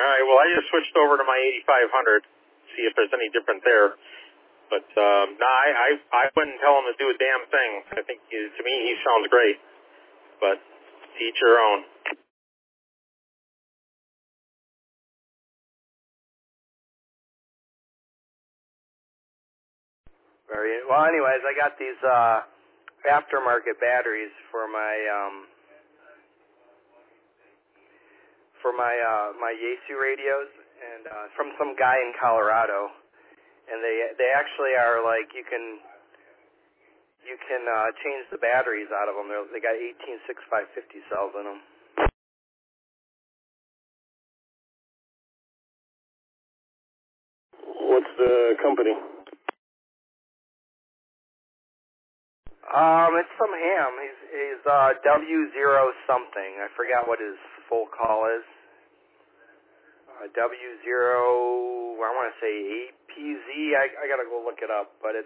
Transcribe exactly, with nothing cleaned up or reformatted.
right. Well, I just switched over to my eighty-five hundred. See if there's any different there. But um, no, I, I I wouldn't tell him to do a damn thing. I think he, to me he sounds great. But to each your own. Very well. Anyways, I got these uh, aftermarket batteries for my um, for my uh, my Yaesu radios, and uh, from some guy in Colorado, and they they actually are like you can you can uh, change the batteries out of them. They're, they got eighteen six five fifty cells in them. What's the company? Um, it's some ham. He's he's uh, W zero something. I forgot what his full call is. Uh, W zero. I want to say eight P Z. I I gotta go look it up, but it's